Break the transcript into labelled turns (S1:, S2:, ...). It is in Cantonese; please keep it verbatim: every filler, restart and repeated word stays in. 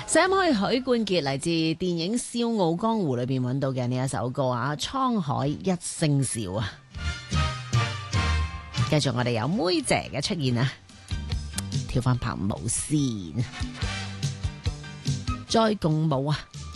S1: Sam 開許冠傑嚟自電影《笑傲江湖》裏邊揾到嘅呢一首歌啊，《滄海一聲笑》啊。繼續我哋有妹姐嘅出現啊，跳翻拍舞先，再共舞啊！